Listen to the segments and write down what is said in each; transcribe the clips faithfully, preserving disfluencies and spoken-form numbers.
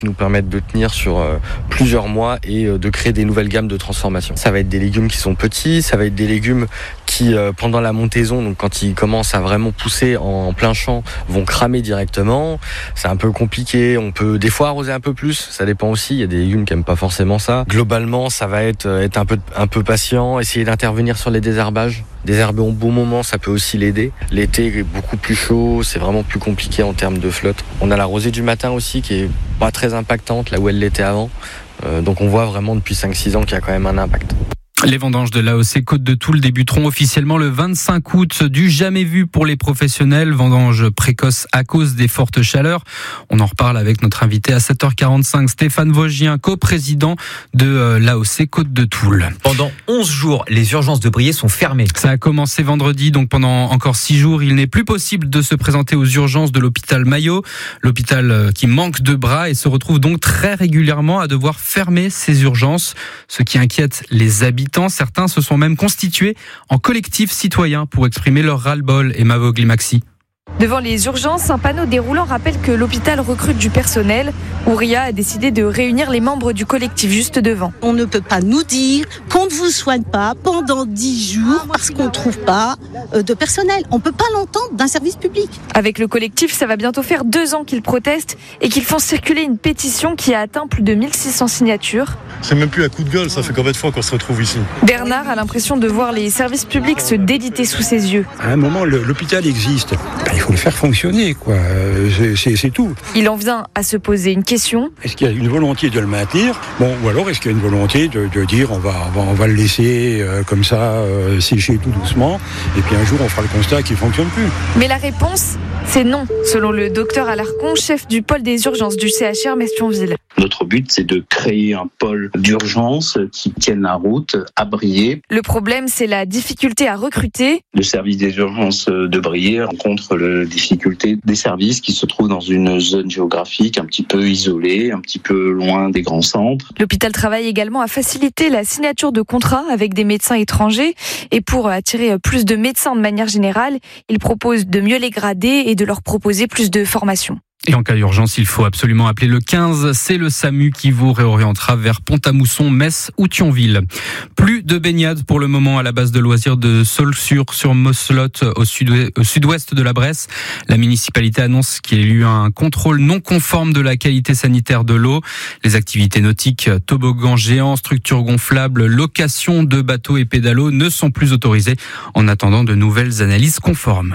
nous permettent de tenir sur euh, plusieurs mois et euh, de créer des nouvelles gammes de transformation. Ça va être des légumes qui sont petits, ça va être des légumes qui, euh, pendant la montaison, donc quand ils commencent à vraiment pousser en, en plein champ, vont cramer directement. C'est un peu compliqué, on peut des fois arroser un peu plus, ça dépend aussi, il y a des légumes qui n'aiment pas forcément ça. Globalement, ça va être, être un peu, un peu patient, essayer d'intervenir sur les désherbages. Désherber au bon moment, ça peut aussi l'aider. L'été est beaucoup plus chaud, c'est vraiment plus compliqué en termes de flotte. On a la rosée du matin aussi qui est pas très impactante, là où elle l'était avant. Euh, donc on voit vraiment depuis cinq six ans qu'il y a quand même un impact. Les vendanges de l'A O C Côte de Toul débuteront officiellement le vingt-cinq août, du jamais vu pour les professionnels. Vendanges précoces à cause des fortes chaleurs. On en reparle avec notre invité à sept heures quarante-cinq, Stéphane Vosgien, coprésident de l'A O C Côte de Toul. Pendant onze jours, les urgences de Briey sont fermées. Ça a commencé vendredi, donc pendant encore six jours, il n'est plus possible de se présenter aux urgences de l'hôpital Maillot, l'hôpital qui manque de bras et se retrouve donc très régulièrement à devoir fermer ses urgences, ce qui inquiète les habitants. Certains se sont même constitués en collectif citoyen pour exprimer leur ras-le-bol. Emma Vogli-Maxi. Devant les urgences, un panneau déroulant rappelle que l'hôpital recrute du personnel. Ouria a décidé de réunir les membres du collectif juste devant. On ne peut pas nous dire qu'on ne vous soigne pas pendant dix jours parce qu'on ne trouve pas de personnel. On ne peut pas l'entendre d'un service public. Avec le collectif, ça va bientôt faire deux ans qu'ils protestent et qu'ils font circuler une pétition qui a atteint plus de mille six cents signatures. C'est même plus un coup de gueule, ça fait combien de fois qu'on se retrouve ici ? Bernard a l'impression de voir les services publics se déliter sous ses yeux. À un moment, le, l'hôpital existe. Ben, il faut le faire fonctionner, quoi. C'est, c'est, c'est tout. Il en vient à se poser une question. Est-ce qu'il y a une volonté de le maintenir ? Bon, ou alors est-ce qu'il y a une volonté de, de dire on va, on va, on va le laisser euh, comme ça euh, sécher tout doucement, et puis un jour on fera le constat qu'il ne fonctionne plus. Mais la réponse, c'est non, selon le docteur Alarcon, chef du pôle des urgences du C H R Metz-Thionville. Notre but, c'est de créer un pôle d'urgence qui tienne la route à Briey. Le problème, c'est la difficulté à recruter. Le service des urgences de Briey rencontre la difficulté des services qui se trouvent dans une zone géographique un petit peu isolée, un petit peu loin des grands centres. L'hôpital travaille également à faciliter la signature de contrats avec des médecins étrangers. Et pour attirer plus de médecins de manière générale, il propose de mieux les grader et de leur proposer plus de formation. Et en cas d'urgence, il faut absolument appeler le quinze. C'est le SAMU qui vous réorientera vers Pont-à-Mousson, Metz ou Thionville. Plus de baignade pour le moment à la base de loisirs de Saulxures sur Mosselotte au, sud- au sud-ouest de la Bresse. La municipalité annonce qu'il y a eu un contrôle non conforme de la qualité sanitaire de l'eau. Les activités nautiques, toboggans géants, structures gonflables, location de bateaux et pédalos ne sont plus autorisées en attendant de nouvelles analyses conformes.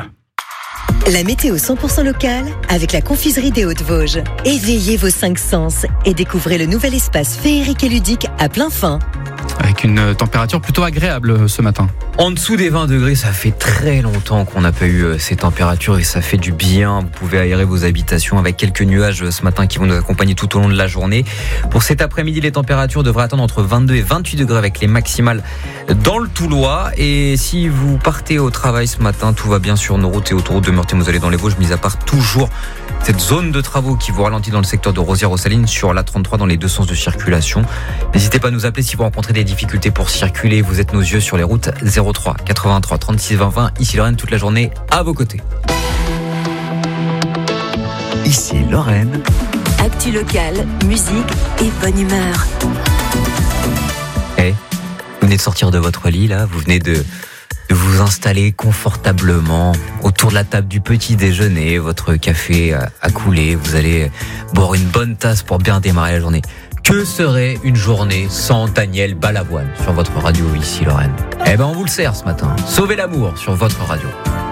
La météo cent pour cent locale avec la confiserie des Hautes-Vosges. Éveillez vos cinq sens et découvrez le nouvel espace féerique et ludique à plein fin. Avec une température plutôt agréable ce matin. En dessous des vingt degrés, ça fait très longtemps qu'on n'a pas eu ces températures et ça fait du bien. Vous pouvez aérer vos habitations avec quelques nuages ce matin qui vont nous accompagner tout au long de la journée. Pour cet après-midi, les températures devraient attendre entre vingt-deux et vingt-huit degrés avec les maximales dans le Toulois. Et si vous partez au travail ce matin, tout va bien sur nos routes et autoroutes de Meurthe-et-Moselle et dans les Vosges, mis à part toujours cette zone de travaux qui vous ralentit dans le secteur de Rosières-aux-Salines sur l'A trente-trois dans les deux sens de circulation. N'hésitez pas à nous appeler si vous rencontrez des difficultés pour circuler. Vous êtes nos yeux sur les routes zéro trois quatre-vingt-trois trente-six vingt vingt. Ici Lorraine, toute la journée à vos côtés. Ici Lorraine. Actu locale, musique et bonne humeur. Eh, hey, vous venez de sortir de votre lit là, vous venez de... de vous installer confortablement autour de la table du petit déjeuner, votre café a coulé, vous allez boire une bonne tasse pour bien démarrer la journée. Que serait une journée sans Daniel Balavoine sur votre radio ici Lorraine ? Eh ben on vous le sert ce matin. Sauvez l'amour sur votre radio.